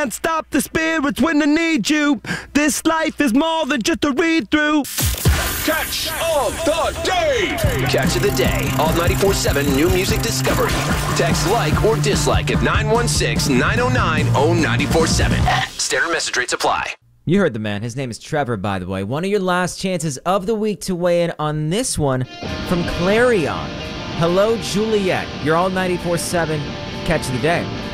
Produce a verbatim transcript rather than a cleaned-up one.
can't stop the spirits when they need you. This life is more than just a read-through. Catch of the day! Catch of the day on ninety-four seven New Music Discovery. Text like or dislike at nine one six, nine oh nine, oh nine four seven. Standard message rates apply. You heard the man. His name is Trevor, by the way. One of your last chances of the week to weigh in on this one from Clarion. Hello, Juliet. You're all ninety-four seven. Catch of the day.